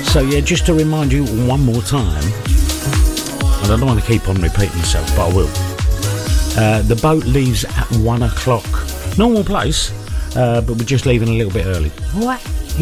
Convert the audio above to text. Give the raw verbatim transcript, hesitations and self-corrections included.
So yeah, just to remind you one more time, and I don't want to keep on repeating myself, but I will. Uh, the boat leaves at one o'clock. Normal place, uh, but we're just leaving a little bit early. What?